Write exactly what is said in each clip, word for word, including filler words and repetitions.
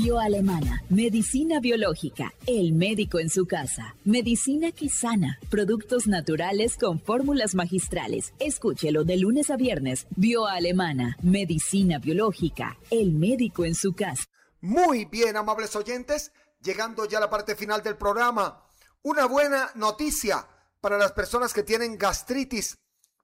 Bioalemana, medicina biológica, el médico en su casa. Medicina que sana, productos naturales con fórmulas magistrales. Escúchelo de lunes a viernes. Bioalemana, medicina biológica, el médico en su casa. Muy bien, amables oyentes, llegando ya a la parte final del programa. Una buena noticia para las personas que tienen gastritis,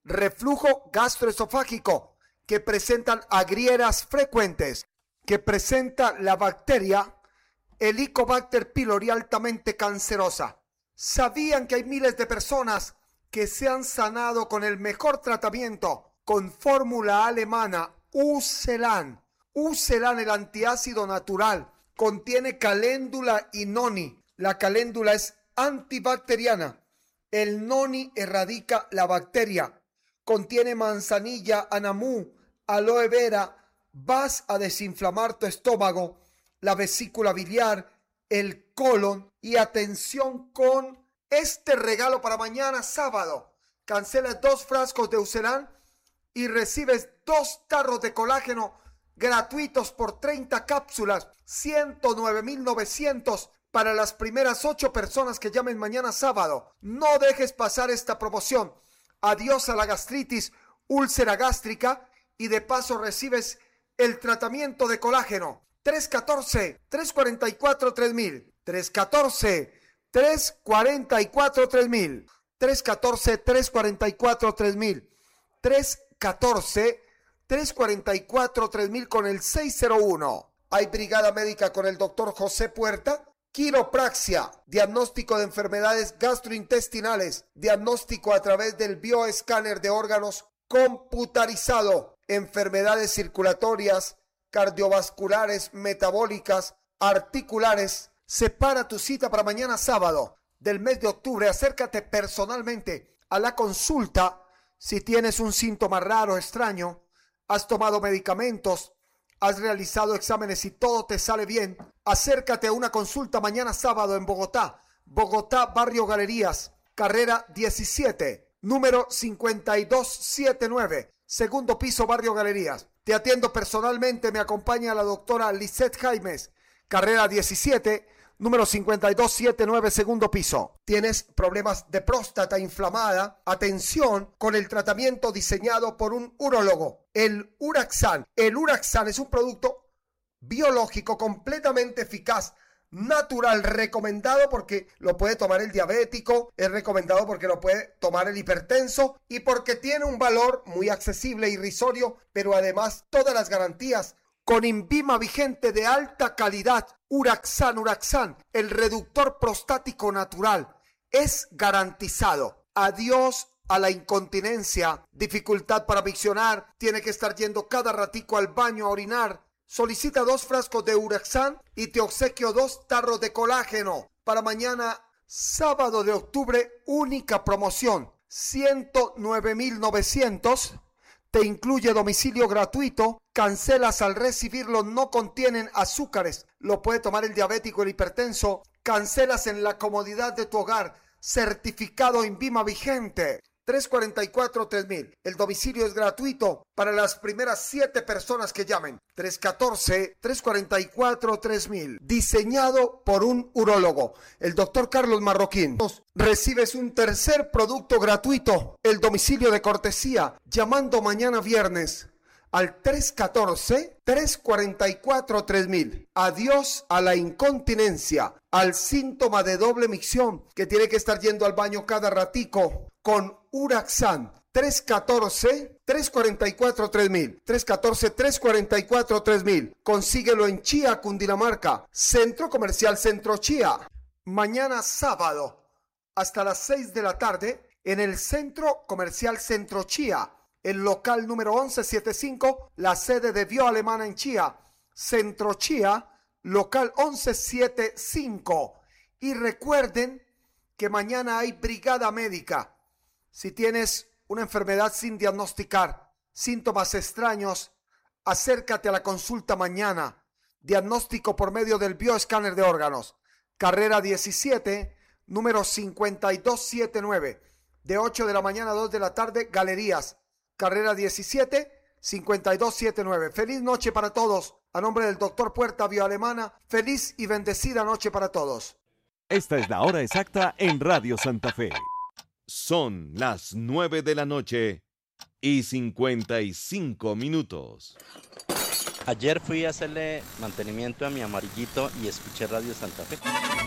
reflujo gastroesofágico, que presentan agrieras frecuentes, que presenta la bacteria Helicobacter pylori altamente cancerosa. ¿Sabían que hay miles de personas que se han sanado con el mejor tratamiento, con fórmula alemana Ucelan? Ucelan, el antiácido natural, contiene caléndula y noni. La caléndula es antibacteriana. El noni erradica la bacteria. Contiene manzanilla, anamú, aloe vera. Vas a desinflamar tu estómago, la vesícula biliar, el colon. Y atención con este regalo para mañana sábado. Cancelas dos frascos de Ucelan y recibes dos tarros de colágeno gratuitos por treinta cápsulas. ciento nueve mil novecientos para las primeras ocho personas que llamen mañana sábado. No dejes pasar esta promoción. Adiós a la gastritis, úlcera gástrica, y de paso recibes el tratamiento de colágeno. tres uno cuatro, tres cuatro cuatro, tres mil. tres uno cuatro, tres cuatro cuatro, tres mil. tres uno cuatro, tres cuatro cuatro, tres mil. tres uno cuatro, tres cuatro cuatro, tres mil con el seis cero uno. Hay brigada médica con el doctor José Puerta. Quiropraxia, diagnóstico de enfermedades gastrointestinales, diagnóstico a través del bioescáner de órganos computarizado, enfermedades circulatorias, cardiovasculares, metabólicas, articulares. Separa tu cita para mañana sábado del mes de octubre. Acércate personalmente a la consulta si tienes un síntoma raro, extraño, has tomado medicamentos, has realizado exámenes y todo te sale bien. Acércate a una consulta mañana sábado en Bogotá. Bogotá, Barrio Galerías, carrera diecisiete, número cincuenta y dos setenta y nueve, segundo piso, Barrio Galerías. Te atiendo personalmente, me acompaña la doctora Lisette Jaimes, carrera diecisiete, número cincuenta y dos setenta y nueve, segundo piso. ¿Tienes problemas de próstata inflamada? Atención con el tratamiento diseñado por un urólogo, el Uraxan. El Uraxan es un producto biológico completamente eficaz, natural, recomendado porque lo puede tomar el diabético, es recomendado porque lo puede tomar el hipertenso y porque tiene un valor muy accesible, irrisorio, pero además todas las garantías con Invima vigente de alta calidad. Uraxan, Uraxan, el reductor prostático natural, es garantizado. Adiós a la incontinencia, dificultad para miccionar, tiene que estar yendo cada ratico al baño a orinar. Solicita dos frascos de Uraxan y te obsequio dos tarros de colágeno. Para mañana, sábado de octubre, única promoción, ciento nueve mil novecientos. Te incluye domicilio gratuito. Cancelas al recibirlo, no contienen azúcares. Lo puede tomar el diabético, el hipertenso. Cancelas en la comodidad de tu hogar. Certificado Invima vigente. tres cuatro cuatro, tres mil. El domicilio es gratuito para las primeras siete personas que llamen. tres uno cuatro, tres cuatro cuatro, tres mil. Diseñado por un urólogo, el doctor Carlos Marroquín. Recibes un tercer producto gratuito. El domicilio de cortesía. Llamando mañana viernes al tres uno cuatro, tres cuatro cuatro, tres mil. Adiós a la incontinencia, al síntoma de doble micción que tiene que estar yendo al baño cada ratico. Con Uraxan, tres uno cuatro, tres cuatro cuatro, tres mil. tres uno cuatro, tres cuatro cuatro, tres mil. Consíguelo en Chía, Cundinamarca. Centro Comercial Centro Chía. Mañana sábado, hasta las seis de la tarde, en el Centro Comercial Centro Chía. El local número once setenta y cinco, la sede de Bioalemana en Chía. Centro Chía, local once setenta y cinco. Y recuerden que mañana hay brigada médica. Si tienes una enfermedad sin diagnosticar, síntomas extraños, acércate a la consulta mañana. Diagnóstico por medio del bioescáner de órganos. Carrera diecisiete, número cincuenta y dos setenta y nueve. De ocho de la mañana a dos de la tarde, Galerías. Carrera diecisiete, cinco dos siete nueve. Feliz noche para todos. A nombre del doctor Puerta Bioalemana, feliz y bendecida noche para todos. Esta es la hora exacta en Radio Santa Fe. Son las nueve de la noche y cincuenta y cinco minutos. Ayer fui a hacerle mantenimiento a mi amarillito y escuché Radio Santa Fe.